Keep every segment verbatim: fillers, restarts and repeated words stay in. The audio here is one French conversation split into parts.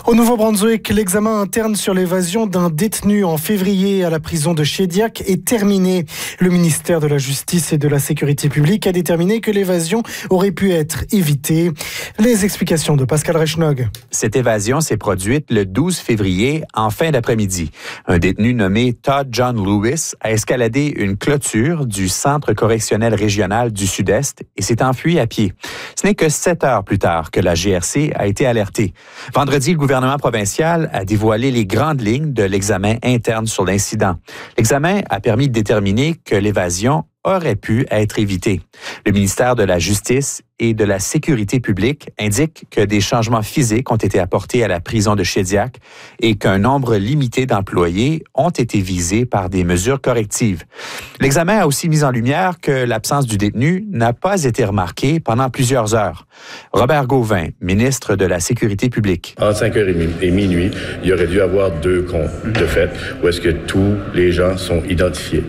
Au Nouveau-Brunswick, l'examen interne sur l'évasion d'un détenu en février à la prison de Shediac est terminé. Le ministère de la Justice et de la Sécurité publique a déterminé que l'évasion aurait pu être évitée. Les explications de Pascal Reichnog. Cette évasion s'est produite le douze février en fin d'après-midi. Un détenu nommé Todd John Lewis a escaladé une clôture du Centre correctionnel régional du Sud-Est et s'est enfui à pied. Ce n'est que sept heures plus tard que la G R C a été alertée. Vendredi, le gouvernement Le gouvernement provincial a dévoilé les grandes lignes de l'examen interne sur l'incident. L'examen a permis de déterminer que l'évasion aurait pu être évitée. Le ministère de la Justice et de la Sécurité publique indique que des changements physiques ont été apportés à la prison de Shediac et qu'un nombre limité d'employés ont été visés par des mesures correctives. L'examen a aussi mis en lumière que l'absence du détenu n'a pas été remarquée pendant plusieurs heures. Robert Gauvin, ministre de la Sécurité publique. Entre cinq heures et minuit, il y aurait dû avoir deux comptes de fait où est-ce que tous les gens sont identifiés.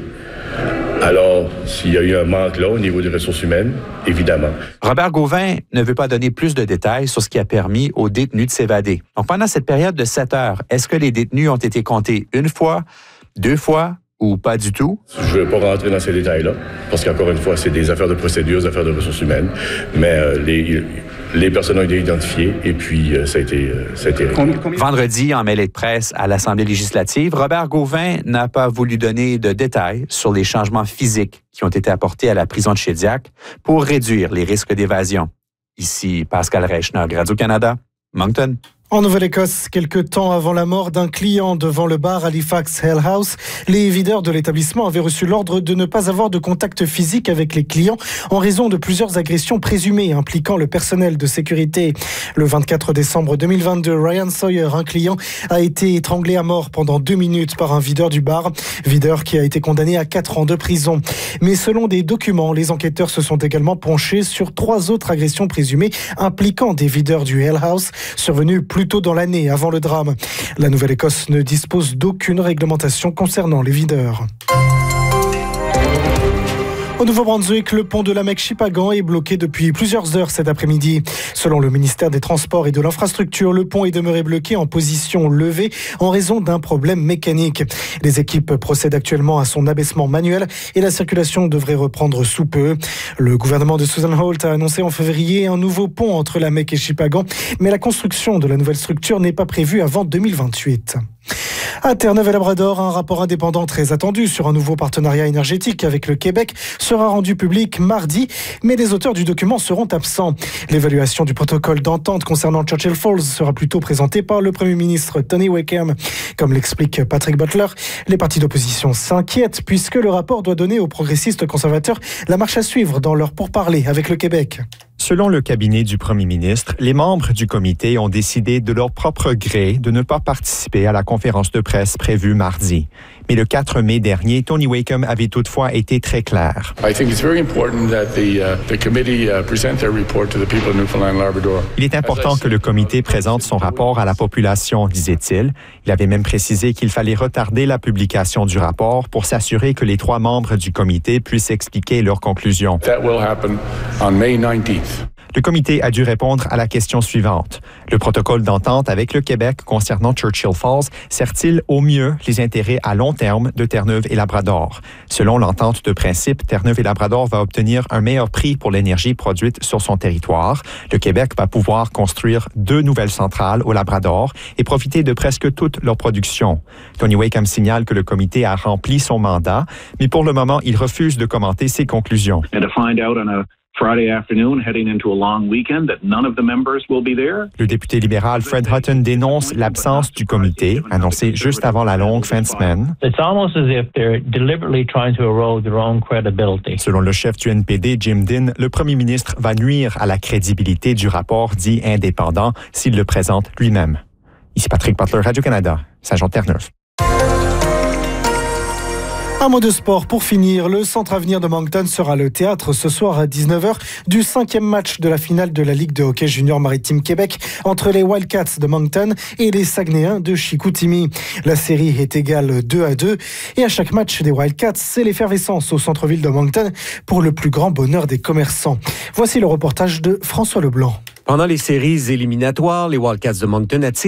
Alors, s'il y a eu un manque là au niveau des ressources humaines, évidemment. Robert Gauvin ne veut pas donner plus de détails sur ce qui a permis aux détenus de s'évader. Donc, pendant cette période de sept heures, est-ce que les détenus ont été comptés une fois, deux fois ou pas du tout? Je ne veux pas rentrer dans ces détails-là, parce qu'encore une fois, c'est des affaires de procédure, des affaires de ressources humaines, mais euh, les... Les personnes ont été identifiées et puis euh, ça a été, euh, ça a été Vendredi, en mêlée de presse à l'Assemblée législative, Robert Gauvin n'a pas voulu donner de détails sur les changements physiques qui ont été apportés à la prison de Shediac pour réduire les risques d'évasion. Ici, Pascal Reichnog, Radio-Canada, Moncton. En Nouvelle-Écosse, quelques temps avant la mort d'un client devant le bar Halifax Hale House, les videurs de l'établissement avaient reçu l'ordre de ne pas avoir de contact physique avec les clients en raison de plusieurs agressions présumées impliquant le personnel de sécurité. Le vingt-quatre décembre deux mille vingt-deux, Ryan Sawyer, un client, a été étranglé à mort pendant deux minutes par un videur du bar, videur qui a été condamné à quatre ans de prison. Mais selon des documents, les enquêteurs se sont également penchés sur trois autres agressions présumées impliquant des videurs du Hale House, survenues plus tôt dans l'année avant le drame. La Nouvelle-Écosse ne dispose d'aucune réglementation concernant les videurs. Au Nouveau-Brunswick, le pont de la Mecque-Chipagan est bloqué depuis plusieurs heures cet après-midi. Selon le ministère des Transports et de l'Infrastructure, le pont est demeuré bloqué en position levée en raison d'un problème mécanique. Les équipes procèdent actuellement à son abaissement manuel et la circulation devrait reprendre sous peu. Le gouvernement de Susan Holt a annoncé en février un nouveau pont entre la Mecque et Chipagan, mais la construction de la nouvelle structure n'est pas prévue avant deux mille vingt-huit. À Terre-Neuve-et-Labrador, un rapport indépendant très attendu sur un nouveau partenariat énergétique avec le Québec sera rendu public mardi, mais les auteurs du document seront absents. L'évaluation du protocole d'entente concernant Churchill Falls sera plutôt présentée par le Premier ministre Tony Wakeham. Comme l'explique Patrick Butler, les partis d'opposition s'inquiètent puisque le rapport doit donner aux progressistes conservateurs la marche à suivre dans leur pourparlers avec le Québec. Selon le cabinet du premier ministre, les membres du comité ont décidé de leur propre gré de ne pas participer à la conférence de presse prévue mardi. Mais le quatre mai dernier, Tony Wakeham avait toutefois été très clair. Il est important que le comité présente son rapport à la population, disait-il. Il avait même précisé qu'il fallait retarder la publication du rapport pour s'assurer que les trois membres du comité puissent expliquer leurs conclusions. That will happen on May nineteenth. Le comité a dû répondre à la question suivante. Le protocole d'entente avec le Québec concernant Churchill Falls sert-il au mieux les intérêts à long terme de Terre-Neuve et Labrador? Selon l'entente de principe, Terre-Neuve et Labrador va obtenir un meilleur prix pour l'énergie produite sur son territoire. Le Québec va pouvoir construire deux nouvelles centrales au Labrador et profiter de presque toute leur production. Tony Wakeham signale que le comité a rempli son mandat, mais pour le moment, il refuse de commenter ses conclusions. Friday afternoon, heading into a long weekend, that none of the members will be there. Le député libéral Fred Hutton dénonce l'absence du comité, annoncé juste avant la longue fin de semaine. It's almost as if they're deliberately trying to erode their own credibility. Selon le chef du N P D, Jim Dinn, le premier ministre va nuire à la crédibilité du rapport dit indépendant s'il le présente lui-même. Ici Patrick Butler, Radio-Canada, Saint-Jean-Terre-Neuve. Un mot de sport pour finir. Le Centre Avenir de Moncton sera le théâtre ce soir à dix-neuf heures du cinquième match de la finale de la Ligue de hockey junior maritime Québec entre les Wildcats de Moncton et les Saguenayens de Chicoutimi. La série est égale deux à deux et à chaque match des Wildcats, c'est l'effervescence au centre-ville de Moncton pour le plus grand bonheur des commerçants. Voici le reportage de François Leblanc. Pendant les séries éliminatoires, les Wildcats de Moncton attirent